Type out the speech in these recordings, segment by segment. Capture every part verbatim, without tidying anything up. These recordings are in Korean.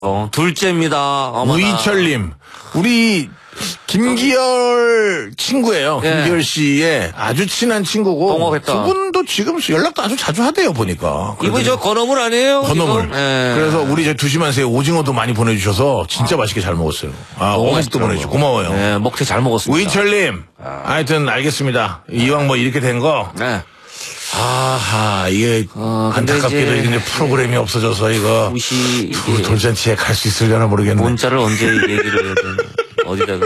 어, 둘째입니다. 어머나. 우이철님, 우리 김기열 친구예요. 예. 김기열 씨의 아주 친한 친구고 동업했다. 두 분도 지금 연락도 아주 자주 하대요 보니까. 이분이 저 건어물 아니에요? 건어물. 지금? 예. 그래서 우리 저 두시만세에 오징어도 많이 보내주셔서 진짜 아. 맛있게 잘 먹었어요. 아, 어묵도 보내주고 고마워요. 네, 먹태 잘 먹었습니다. 우이철님, 아. 하여튼 알겠습니다. 이왕 뭐 이렇게 된 거. 네. 아하, 이게 어, 안타깝게도 이제 이제 프로그램이 없어져서 이거 우시 두 돌잔치에 갈 수 있으려나 모르겠네. 문자를 언제 얘기를 해야 되나. 어디다가.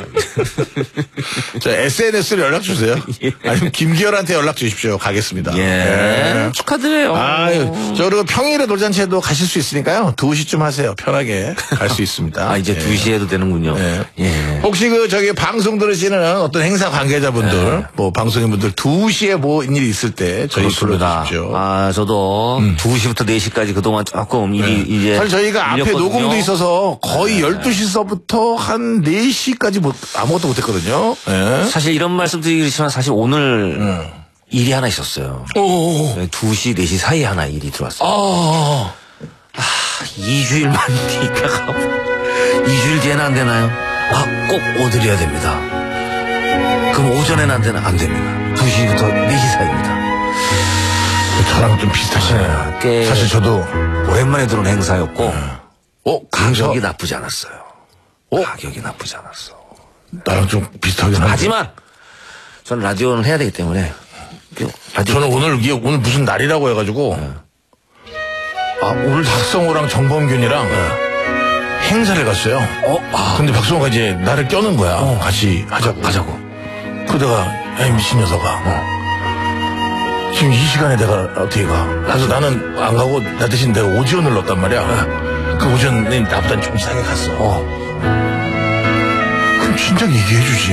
저 에스엔에스로 연락 주세요. 예. 아니면 김기열한테 연락 주십시오. 가겠습니다. 예. 예. 축하드려요. 아유, 저 그리고 평일에 돌잔치에도 가실 수 있으니까요. 두 시쯤 하세요. 편하게 갈 수 있습니다. 아, 이제 예. 두 시 해도 되는군요. 예. 예. 혹시 그 저기 방송 들으시는 어떤 행사 관계자분들, 예. 뭐 방송인 분들 두 시에 뭐 일이 있을 때 저희 불러주십시오. 아, 저도 음. 두 시부터 네 시까지 그동안 조금 일이 네. 이제. 사실 저희가 앞에 밀렸거든요. 녹음도 있어서 거의 네. 열두 시서부터 한 네 시까지 못, 아무것도 못했거든요. 네. 사실 이런 말씀 드리기 그렇지만 사실 오늘 음. 일이 하나 있었어요. 오. 두 시, 네 시 사이에 하나 일이 들어왔어요. 아. 아, 이 주일만 있다가 이 주일 뒤에는 안 되나요? 아, 꼭 오드려야 됩니다. 그럼 오전에는 안 되나? 안 됩니다. 두 시부터 네 시 사이입니다. 저랑 좀 비슷하시네요. 꽤 사실 저도 오랜만에 들어온 행사였고 어, 가격이 나쁘지 않았어요. 어? 가격이 나쁘지 않았어. 나랑 좀 비슷하긴 한데. 하지만 저는 라디오는 해야 되기 때문에 라디오 저는 오늘 이게 오늘 무슨 날이라고 해가지고 네. 아 오늘 박성호랑 정범균이랑 네. 행사를 갔어요. 어? 아. 근데 박성호가 이제 나를 껴는 거야. 어. 같이 하자고. 가자고. 그러다가 야 미친 녀석아. 어. 지금 이 시간에 내가 어떻게 가? 그래서 나는 안 가고 나 대신 내가 오지원을 넣었단 말이야. 네. 그 오지원이 나보다 좀 이상하게 갔어. 어. 그럼 진작 얘기해주지.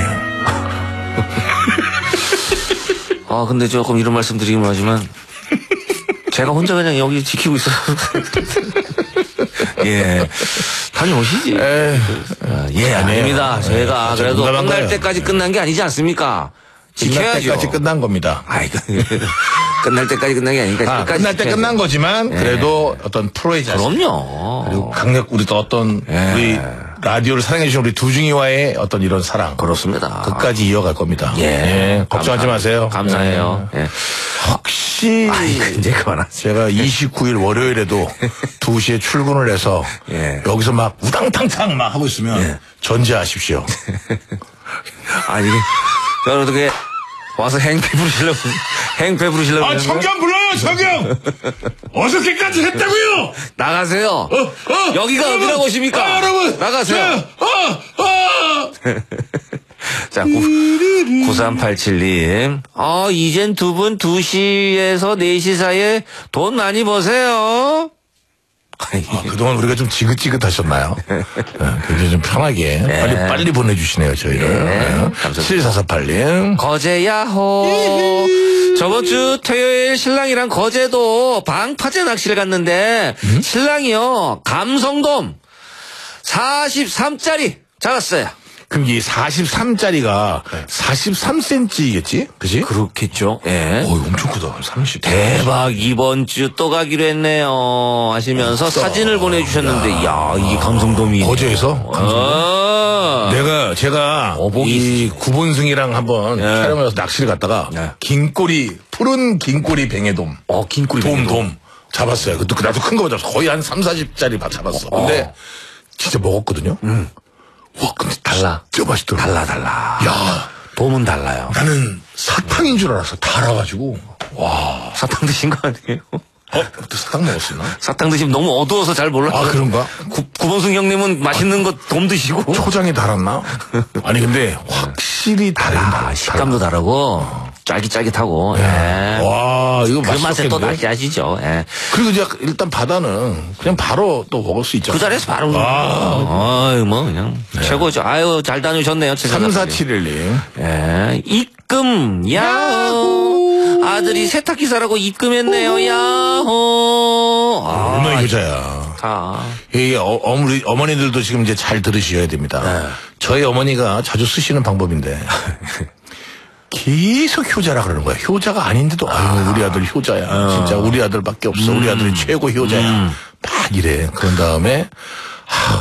아 근데 조금 이런 말씀 드리긴 하지만 제가 혼자 그냥 여기 지키고 있어요. 예. 다녀오시지. 에 예, 아닙니다. 에이, 제가 에이, 그래도 끝날 거예요. 때까지 끝난 게 아니지 않습니까? 지켜야죠. 끝날 때까지 끝난 겁니다. 아이, 끝날 때까지 끝난 게 아니니까. 아, 끝날 때 끝난 거지만 그래도 예. 어떤 프로의 자세. 그럼요. 그리고 강력 우리 또 어떤 예. 우리 라디오를 사랑해주신 우리 두중이와의 어떤 이런 사랑. 그렇습니다. 끝까지 이어갈 겁니다. 예. 예. 걱정하지 감사, 마세요. 감사해요. 예. 혹시 아이, 이제 그만하세요. 제가 이십구 일 월요일에도 두 시에 출근을 해서 예. 여기서 막 우당탕탕 막 하고 있으면 예. 전제하십시오. 아니, 저는 어떻게 와서 행패 부르시려고, 행패 부르시려고. 아, 청경 불러요, 청경! 어저께까지 했다고요! 나가세요. 어, 어, 여기가 여러분, 어디라고 오십니까? 아, 여러분! 나가세요. 저, 어, 어! 자, 구삼팔칠 님. 아, 이젠 두 분 두 시에서 네 시 사이에 돈 많이 버세요. 아, 그동안 우리가 좀 지긋지긋하셨나요? 네, 굉장히 좀 편하게 네. 빨리 빨리 보내주시네요 저희를. 네, 네. 감사합니다. 칠사사팔 님. 거제야호. 저번 주 토요일 신랑이랑 거제도 방파제 낚시를 갔는데 음? 신랑이요 감성돔 사십삼 짜리 잡았어요. 그럼 이 사십삼 짜리가 네. 사십삼 센티미터겠지? 그지? 그렇겠죠. 예. 오, 엄청 크다. 삼십. 대박, 이번 주 또 가기로 했네요. 하시면서 크다. 사진을 보내주셨는데, 야, 이게 감성돔이. 거제에서? 아~ 내가, 제가, 이 구본승이랑 한번 예. 촬영을 해서 낚시를 갔다가, 예. 긴꼬리, 푸른 긴꼬리 뱅에돔. 어, 긴꼬리 돔, 돔. 잡았어요. 그것도, 나도 큰 거 잡았어. 거의 한 삼, 사십 짜리 잡았어. 어. 근데, 진짜 먹었거든요. 음. 와, 근데 달라. 진짜 맛있더라고. 달라, 달라. 야. 돔은 달라요. 나는 사탕인 줄 알았어. 달아가지고. 와. 사탕 드신 거 아니에요? 어? 그때 사탕 먹었었나? 사탕 드시면 너무 어두워서 잘 몰라요. 아, 그런가? 구, 구본승 형님은 맛있는 거 돔 드시고. 초장이 달았나? 아니, 근데 확실히 달아. 식감도 다르고. 쫄깃쫄깃하고. 예. 와, 이거 그 맛에 또 낚시하시죠. 예. 그리고 이제 일단 바다는 그냥 바로 또 먹을 수 있죠. 그 자리에서 바로. 아, 아유, 뭐, 그냥. 네. 최고죠. 아유, 잘 다녀오셨네요. 삼사칠일 님. 예. 입금, 야호. 아들이 세탁기사라고 입금했네요. 야호. 아, 얼마나 효자야. 다. 이 어, 어머니, 어머니들도 지금 이제 잘 들으셔야 됩니다. 네. 저희 어머니가 자주 쓰시는 방법인데. 계속 효자라 그러는 거야. 효자가 아닌데도 아유 우리 아들 효자야. 어. 진짜 우리 아들밖에 없어. 음. 우리 아들이 최고 효자야. 음. 막 이래. 그런 다음에 하,